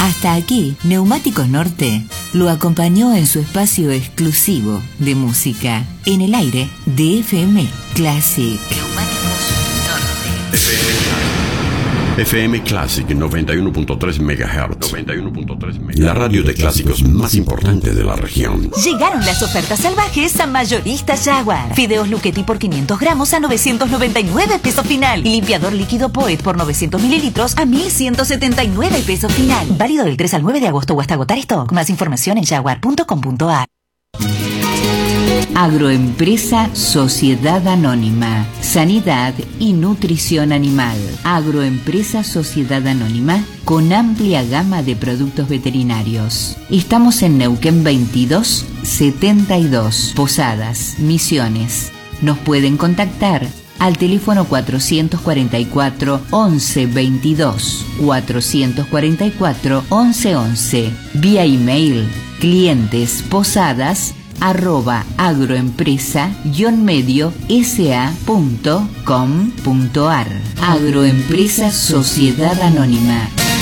Hasta aquí, Neumáticos Norte lo acompañó en su espacio exclusivo de música en el aire de FM Classic. Neumáticos Norte. FM Classic 91.3 MHz. La radio de clásicos más importante de la región. Llegaron las ofertas salvajes a Mayorista Jaguar. Fideos Luchetti por 500 gramos a 999 pesos final. Y limpiador líquido Poet por 900 mililitros a 1179 pesos final. Válido del 3 al 9 de agosto o hasta agotar stock. Más información en jaguar.com.ar. Agroempresa Sociedad Anónima. Sanidad y nutrición animal. Agroempresa Sociedad Anónima con amplia gama de productos veterinarios. Estamos en Neuquén 2272, Posadas, Misiones. Nos pueden contactar al teléfono 444 11 22, 444 11 11, vía email clientesposadas@agroempresa-medio sa.com.ar. Agroempresa Sociedad Anónima.